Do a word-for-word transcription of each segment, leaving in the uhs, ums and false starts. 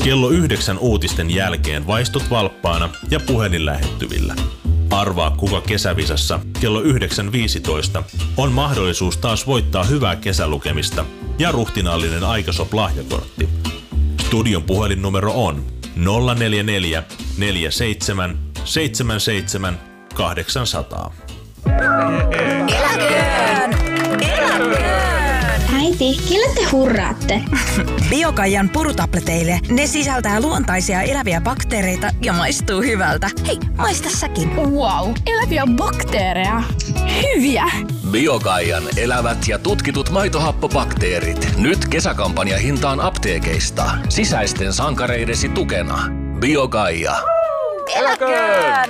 Kello yhdeksän uutisten jälkeen vaistut valppaana ja puhelin lähettyvillä. Arvaa, kuka kesävisassa kello yhdeksän viisitoista on mahdollisuus taas voittaa hyvää kesälukemista ja ruhtinaallinen Aikasop-lahjakortti. Studion puhelinnumero on nolla neljä neljä neljä seitsemän seitsemän seitsemän kahdeksan nolla nolla. Eläköön! Eläköön! Äiti, kelle te hurraatte? Biokaijan purutableteille. Ne sisältää luontaisia eläviä bakteereita ja maistuu hyvältä. Hei, maista säkin. Wow, eläviä bakteereja. Hyviä! Biokaijan elävät ja tutkitut maitohappobakteerit. Nyt kesäkampanja hintaan apteekeista. Sisäisten sankareidesi tukena. Biokaija. Eläköön!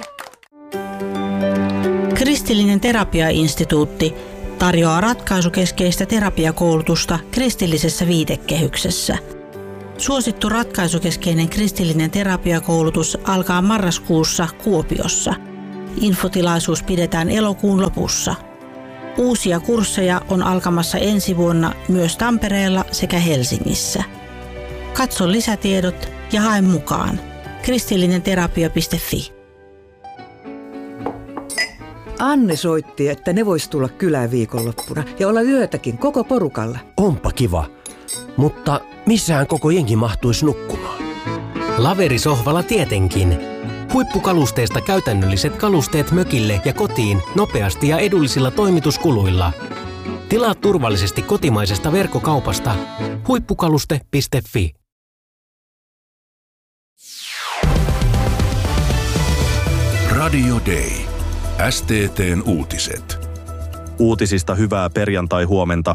Kristillinen terapiainstituutti tarjoaa ratkaisukeskeistä terapiakoulutusta kristillisessä viitekehyksessä. Suosittu ratkaisukeskeinen kristillinen terapiakoulutus alkaa marraskuussa Kuopiossa. Infotilaisuus pidetään elokuun lopussa. Uusia kursseja on alkamassa ensi vuonna myös Tampereella sekä Helsingissä. Katso lisätiedot ja hae mukaan. kristillinenterapia piste fi. Anne soitti, että ne vois tulla kylään viikonloppuna ja olla yötäkin koko porukalla. Onpa kiva, mutta missään koko jengi mahtuisi nukkumaan? Laverisohvalla tietenkin. Huippukalusteista käytännölliset kalusteet mökille ja kotiin nopeasti ja edullisilla toimituskuluilla. Tilaa turvallisesti kotimaisesta verkkokaupasta huippukaluste piste fi. Radio Day. S T T:n uutiset. Uutisista hyvää perjantai-huomenta.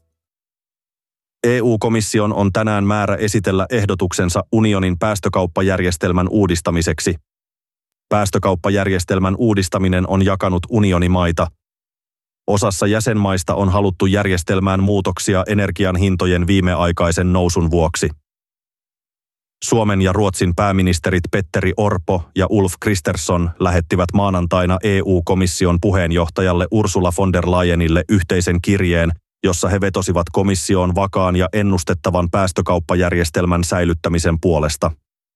E U-komission on tänään määrä esitellä ehdotuksensa unionin päästökauppajärjestelmän uudistamiseksi. Päästökauppajärjestelmän uudistaminen on jakanut unionimaita. Osassa jäsenmaista on haluttu järjestelmään muutoksia energian hintojen viimeaikaisen nousun vuoksi. Suomen ja Ruotsin pääministerit Petteri Orpo ja Ulf Kristersson lähettivät maanantaina E U-komission puheenjohtajalle Ursula von der Leyenille yhteisen kirjeen, jossa he vetosivat komissioon vakaan ja ennustettavan päästökauppajärjestelmän säilyttämisen puolesta.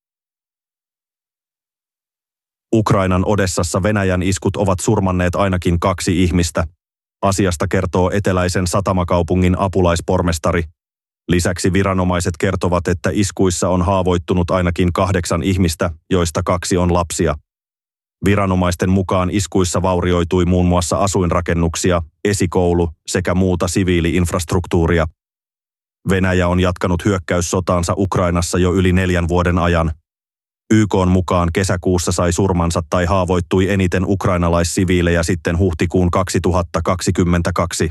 Ukrainan Odessassa Venäjän iskut ovat surmanneet ainakin kaksi ihmistä. Asiasta kertoo eteläisen satamakaupungin apulaispormestari. Lisäksi viranomaiset kertovat, että iskuissa on haavoittunut ainakin kahdeksan ihmistä, joista kaksi on lapsia. Viranomaisten mukaan iskuissa vaurioitui muun muassa asuinrakennuksia, esikoulu sekä muuta siviili-infrastruktuuria. Venäjä on jatkanut hyökkäyssotaansa Ukrainassa jo yli neljän vuoden ajan. Y K:n mukaan kesäkuussa sai surmansa tai haavoittui eniten ukrainalaissiviilejä sitten huhtikuun kaksituhattakaksikymmentäkaksi.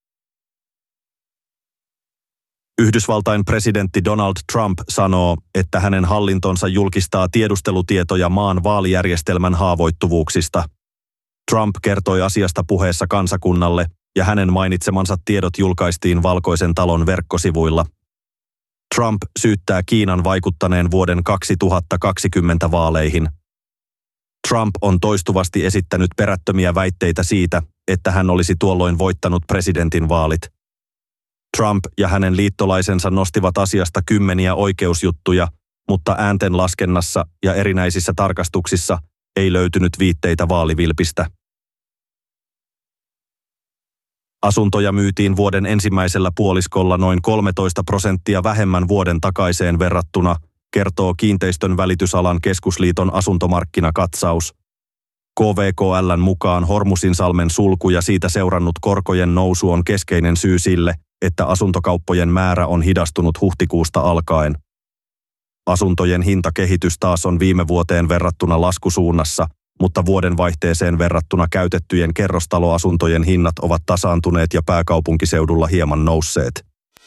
Yhdysvaltain presidentti Donald Trump sanoo, että hänen hallintonsa julkistaa tiedustelutietoja maan vaalijärjestelmän haavoittuvuuksista. Trump kertoi asiasta puheessa kansakunnalle, ja hänen mainitsemansa tiedot julkaistiin Valkoisen talon verkkosivuilla. Trump syyttää Kiinan vaikuttaneen vuoden kaksituhattakaksikymmentä vaaleihin. Trump on toistuvasti esittänyt perättömiä väitteitä siitä, että hän olisi tuolloin voittanut presidentin vaalit. Trump ja hänen liittolaisensa nostivat asiasta kymmeniä oikeusjuttuja, mutta äänten laskennassa ja erinäisissä tarkastuksissa ei löytynyt viitteitä vaalivilpistä. Asuntoja myytiin vuoden ensimmäisellä puoliskolla noin kolmetoista prosenttia vähemmän vuoden takaiseen verrattuna, kertoo Kiinteistön välitysalan keskusliiton asuntomarkkinakatsaus. K V K L:n mukaan Hormusinsalmen sulku ja siitä seurannut korkojen nousu on keskeinen syy sille, että asuntokauppojen määrä on hidastunut huhtikuusta alkaen. Asuntojen hintakehitys taas on viime vuoteen verrattuna laskusuunnassa, mutta vuoden vaihteeseen verrattuna käytettyjen kerrostaloasuntojen hinnat ovat tasaantuneet ja pääkaupunkiseudulla hieman nousseet.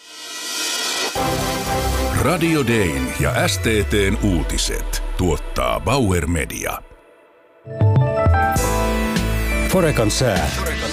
Radio Dayn ja S T T:n uutiset tuottaa Bauer Media. Forekan sää.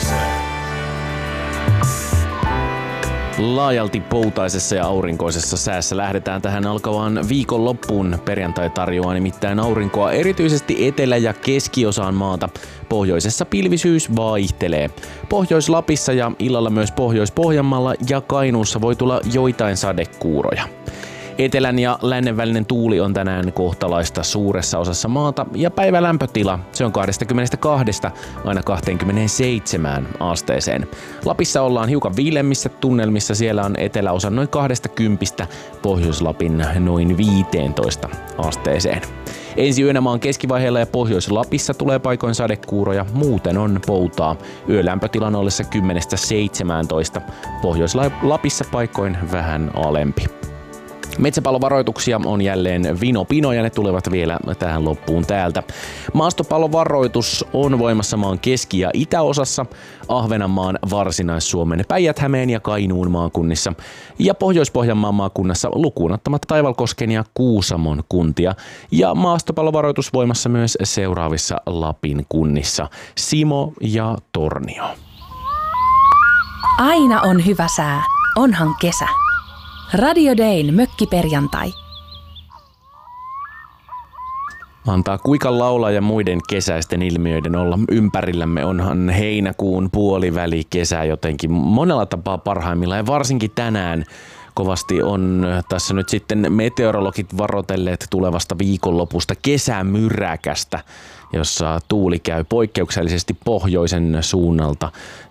Laajalti poutaisessa ja aurinkoisessa säässä lähdetään tähän alkavaan viikonloppuun. Perjantai tarjoaa nimittäin aurinkoa erityisesti etelä- ja keskiosaan maata. Pohjoisessa pilvisyys vaihtelee. Pohjois-Lapissa ja illalla myös Pohjois-Pohjanmaalla ja Kainuussa voi tulla joitain sadekuuroja. Etelän ja lännen välinen tuuli on tänään kohtalaista suuressa osassa maata ja päivän lämpötila se on kaksikymmentäkaksi aina kaksikymmentäseitsemän asteeseen. Lapissa ollaan hiukan viilemmissä tunnelmissa, siellä on eteläosa noin kaksikymmentä, Pohjois-Lapin noin viisitoista asteeseen. Ensi yönä maan keskivaiheella ja Pohjois-Lapissa tulee paikoin sadekuuroja, muuten on poutaa. Yölämpötilan ollessa kymmenestä seitsemääntoista, Pohjois-Lapissa paikoin vähän alempi. Metsäpalovaroituksia on jälleen vino-pino ja ne tulevat vielä tähän loppuun täältä. Maastopalovaroitus on voimassa maan keski- ja itäosassa, Ahvenanmaan, Varsinais-Suomen, Päijät-Hämeen ja Kainuun maakunnissa ja Pohjois-Pohjanmaan maakunnassa lukuun ottamatta Taivalkosken ja Kuusamon kuntia. Ja maastopalovaroitus voimassa myös seuraavissa Lapin kunnissa, Simo ja Tornio. Aina on hyvä sää, onhan kesä. Radio Dayn mökkiperjantai. Antaa kuikan laulaa ja muiden kesäisten ilmiöiden olla ympärillämme. Onhan heinäkuun puoliväli kesä jotenkin monella tapaa parhaimmillaan ja varsinkin tänään kovasti on tässä nyt sitten meteorologit varoitelleet tulevasta viikonlopusta kesämyräkästä, jossa tuuli käy poikkeuksellisesti pohjoisen suunnalta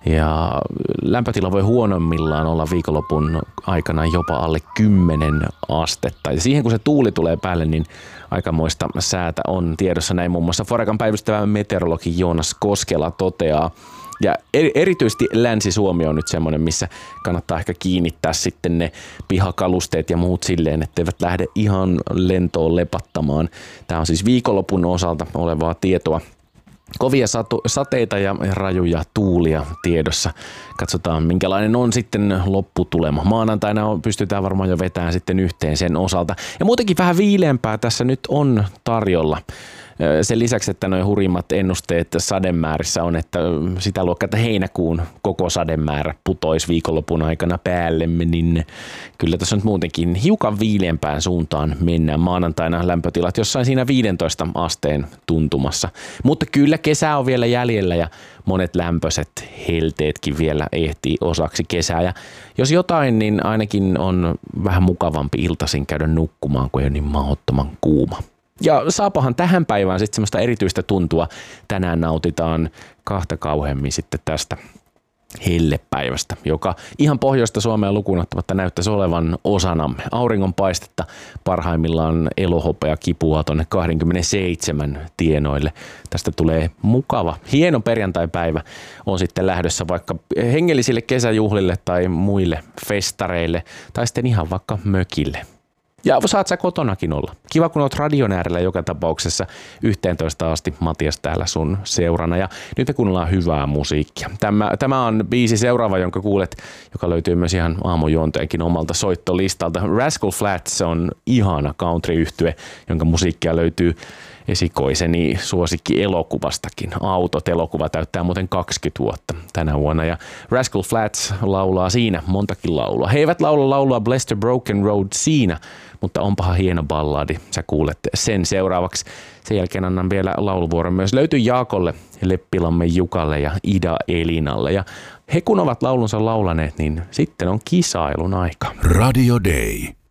ja lämpötila voi huonommillaan olla viikonlopun aikana jopa alle kymmenen astetta. Ja siihen kun se tuuli tulee päälle, niin aikamoista säätä on tiedossa, näin muun muassa Forecan päivystävä meteorologi Joonas Koskela toteaa. Ja erityisesti Länsi-Suomi on nyt semmoinen, missä kannattaa ehkä kiinnittää sitten ne pihakalusteet ja muut silleen, etteivät lähde ihan lentoon lepattamaan. Tämä on siis viikonlopun osalta olevaa tietoa. Kovia satu, sateita ja rajuja tuulia tiedossa. Katsotaan, minkälainen on sitten lopputulema. Maanantaina pystytään varmaan jo vetämään sitten yhteen sen osalta. Ja muutenkin vähän viileämpää tässä nyt on tarjolla. Sen lisäksi, että nuo hurimmat ennusteet sademäärissä on, että sitä luokkaa, että heinäkuun koko sademäärä putoisi viikonlopun aikana päällemme, niin kyllä tässä nyt muutenkin hiukan viileämpään suuntaan mennään. Maanantaina lämpötilat jossain siinä viidentoista asteen tuntumassa. Mutta kyllä kesä on vielä jäljellä ja monet lämpöiset helteetkin vielä ehtii osaksi kesää. Ja jos jotain, niin ainakin on vähän mukavampi iltaisin käydä nukkumaan, kun ei ole niin mahdottoman kuuma. Ja saapahan tähän päivään sitten semmoista erityistä tuntua. Tänään nautitaan kahta kauheammin sitten tästä hellepäivästä, joka ihan pohjoista Suomea lukuun ottamatta näyttäisi olevan osanamme. Auringonpaistetta parhaimmillaan elohopea kipuaa tuonne kaksikymmentäseitsemän tienoille. Tästä tulee mukava, hieno perjantaipäivä. On sitten lähdössä vaikka hengellisille kesäjuhlille tai muille festareille tai sitten ihan vaikka mökille. Ja saat sä kotonakin olla. Kiva, kun oot radion äärellä joka tapauksessa yhteentoista asti Matias täällä sun seurana. Ja nyt me kuunnellaan hyvää musiikkia. Tämä, tämä on biisi seuraava, jonka kuulet, joka löytyy myös ihan aamujuonteenkin omalta soittolistalta. Rascal Flatts on ihana country-yhtye, jonka musiikkia löytyy esikoiseni suosikki elokuvastakin. Autot-elokuva täyttää muuten kaksikymmentä vuotta tänä vuonna ja Rascal Flatts laulaa siinä montakin laulua. He eivät laula laulua Bless the Broken Road siinä, mutta onpahan hieno balladi. Sä kuulet sen seuraavaksi. Sen jälkeen annan vielä lauluvuoron myös. Löytyy Jaakolle, Leppilamme Jukalle ja Ida Elinalle. Ja he kun ovat laulunsa laulaneet, niin sitten on kisailun aika. Radio Day.